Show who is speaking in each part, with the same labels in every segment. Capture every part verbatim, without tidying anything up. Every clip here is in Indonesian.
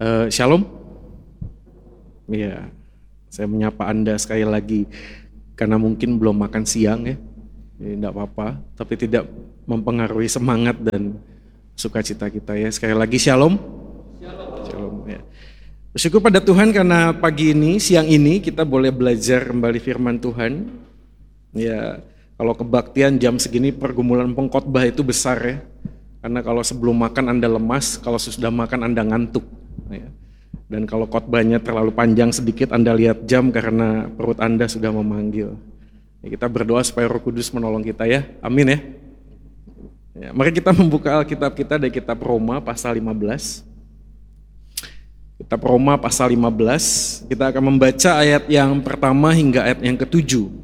Speaker 1: Uh, Shalom. Ya, saya menyapa Anda sekali lagi karena mungkin belum makan siang ya. Tidak apa-apa, tapi tidak mempengaruhi semangat dan sukacita kita ya. Sekali lagi Shalom. Shalom. Shalom ya. Bersyukur pada Tuhan karena pagi ini, siang ini kita boleh belajar kembali firman Tuhan. Ya, kalau kebaktian jam segini pergumulan pengkhotbah itu besar ya. Karena kalau sebelum makan Anda lemas, kalau sudah makan Anda ngantuk. Ya. Dan kalau khotbahnya terlalu panjang sedikit, Anda lihat jam karena perut Anda sudah memanggil. Ya, kita berdoa supaya Roh Kudus menolong kita ya, amin ya. Ya, mari kita membuka Alkitab kita dari kitab Roma pasal lima belas. Kitab Roma pasal lima belas, kita akan membaca ayat yang pertama hingga ayat yang ketujuh.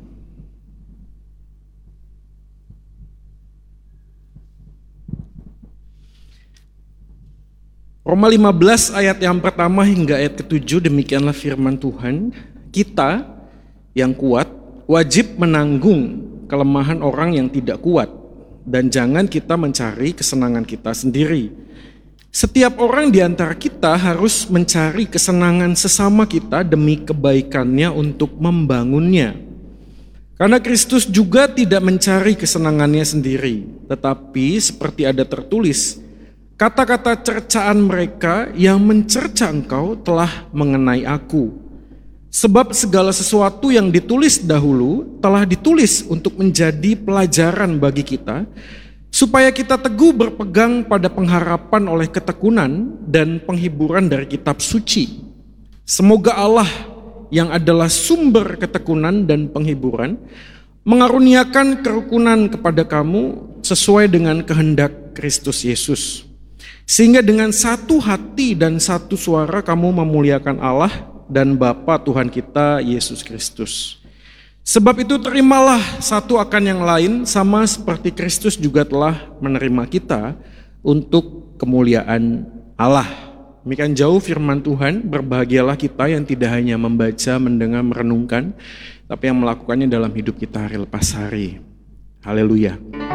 Speaker 1: Roma lima belas ayat yang pertama hingga ayat ketujuh, demikianlah firman Tuhan. Kita yang kuat wajib menanggung kelemahan orang yang tidak kuat, dan jangan kita mencari kesenangan kita sendiri. Setiap orang di antara kita harus mencari kesenangan sesama kita demi kebaikannya untuk membangunnya. Karena Kristus juga tidak mencari kesenangannya sendiri, tetapi seperti ada tertulis, kata-kata cercaan mereka yang mencerca engkau telah mengenai aku. Sebab segala sesuatu yang ditulis dahulu telah ditulis untuk menjadi pelajaran bagi kita, supaya kita teguh berpegang pada pengharapan oleh ketekunan dan penghiburan dari kitab suci. Semoga Allah yang adalah sumber ketekunan dan penghiburan mengaruniakan kerukunan kepada kamu sesuai dengan kehendak Kristus Yesus. Sehingga dengan satu hati dan satu suara kamu memuliakan Allah dan Bapa Tuhan kita Yesus Kristus. Sebab itu terimalah satu akan yang lain, sama seperti Kristus juga telah menerima kita untuk kemuliaan Allah. Demikian jauh firman Tuhan. Berbahagialah kita yang tidak hanya membaca, mendengar, merenungkan, tapi yang melakukannya dalam hidup kita hari lepas hari. Haleluya.